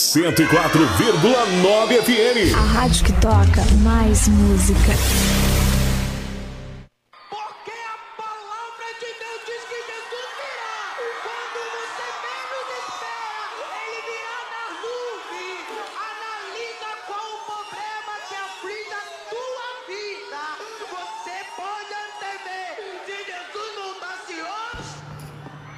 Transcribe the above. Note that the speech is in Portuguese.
104,9 FM. A rádio que toca mais música.